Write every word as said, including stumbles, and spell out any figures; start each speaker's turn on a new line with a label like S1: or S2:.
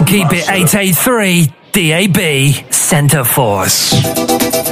S1: Keep it eight eighty-three D A B Center Force.